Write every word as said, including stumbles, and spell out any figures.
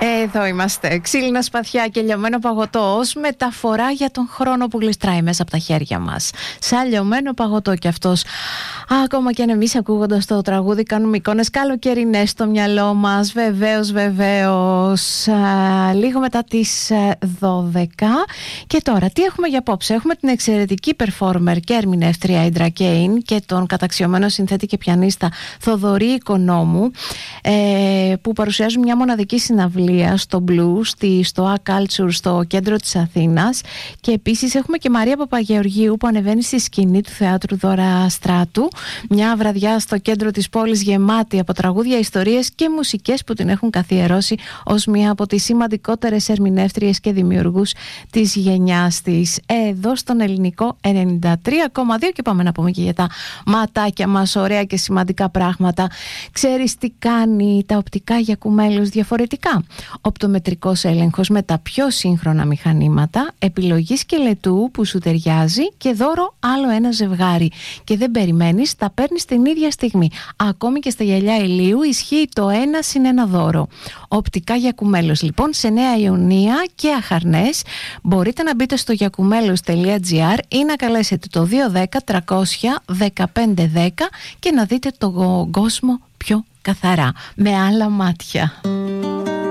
Εδώ είμαστε. Ξύλινα σπαθιά και λιωμένο παγωτό ως μεταφορά για τον χρόνο που γλιστράει μέσα από τα χέρια μας. Σαν λιωμένο παγωτό κι αυτός. Ακόμα και αν εμείς ακούγοντας το τραγούδι κάνουμε εικόνες καλοκαιρινές στο μυαλό μας. Βεβαίως, βεβαίως. Α, λίγο μετά τις δώδεκα. Και τώρα, τι έχουμε για απόψε? Έχουμε την εξαιρετική performer και ερμηνεύτρια Ίντρα Κέιν και τον καταξιωμένο συνθέτη και πιανίστα Θοδωρή Οικονόμου, ε, που παρουσιάζουν μια μοναδική συναυλία στο Blues, στο A Culture, στο κέντρο της Αθήνας. Και επίσης έχουμε και Μαρία Παπαγεωργίου που ανεβαίνει στη σκηνή του Θεάτρου Δώρα Στράτου. Μια βραδιά στο κέντρο της πόλης γεμάτη από τραγούδια, ιστορίες και μουσικές που την έχουν καθιερώσει ως μια από τις σημαντικότερες ερμηνεύτριες και δημιουργούς της γενιάς της. Εδώ στον Ελληνικό ενενήντα τρία κόμμα δύο και πάμε να πούμε και για τα ματάκια μας, ωραία και σημαντικά πράγματα. Ξέρεις τι κάνει τα οπτικά για κουμέλους διαφορετικά? Οπτομετρικός έλεγχος με τα πιο σύγχρονα μηχανήματα, επιλογή σκελετού που σου ταιριάζει και δώρο άλλο ένα ζευγάρι. Και δεν περιμένεις, τα παίρνεις την ίδια στιγμή. Ακόμη και στα γυαλιά ηλίου ισχύει το ένα συν ένα δώρο. Οπτικά Γιακουμέλος λοιπόν σε Νέα Ιωνία και Αχαρνές. Μπορείτε να μπείτε στο γιακουμέλος τελεία τζι άρ ή να καλέσετε το δύο δέκα τριακόσια δεκαπέντε δέκα και να δείτε τον κόσμο πιο καθαρά, με άλλα μάτια.